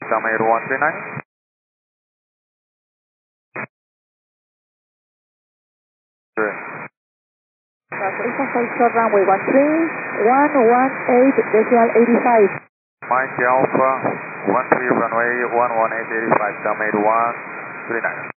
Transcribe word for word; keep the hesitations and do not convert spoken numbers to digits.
Delta eight one three nine. Calculation for short runway one three, one one eight, decimal eighty-five. Mike Alpha, one three runway one one eight eighty-five, Delta eight one three nine.